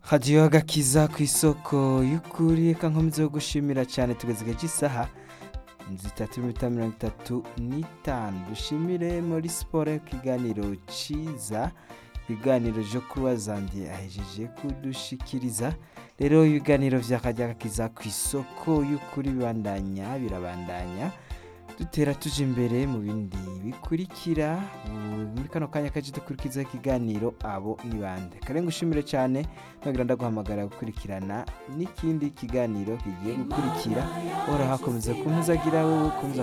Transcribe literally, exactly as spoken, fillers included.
hadiyo agakiza ku isoko y'ukuri reka nkomeze gushimira cyane tugeze igihe cy'isaha zitatu n'iminota mirongo itatu n'itanu dushimire muri siporo ikiganiro cyiza ibiganiro byo kubazandiye ahejeje kudushikiriza rero ibiganiro by'akajya gakiza ku isoko y'ukuri bibandanya birabandanya dutera tuje imbere mu bindi bikurikira muri kano kanya kaje dukurikiza ikiganiro abo nibande karenga ushimire cyane nagira ndaguhamagara gukurikirana n'ikindi kiganiro kigiye gukurikira ora hakomeza kumuzagira wowe